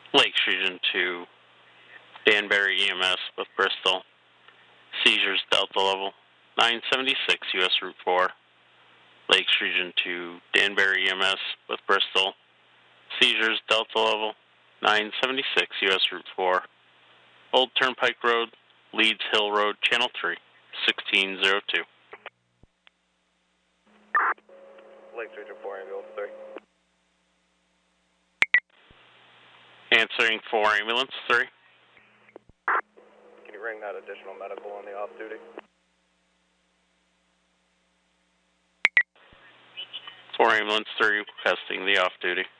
Lakes Region 2, Danbury EMS with Bristol. Seizures Delta level 976 US Route 4. Lakes Region 2, Danbury EMS with Bristol. Seizures Delta level 976 US Route 4. Old Turnpike Road, Leeds Hill Road, Channel 3, 1602. Lakes Region 4, Ambulance 3. Answering for Ambulance 3. Can you ring that additional medical on the off-duty? For Ambulance 3, requesting the off-duty.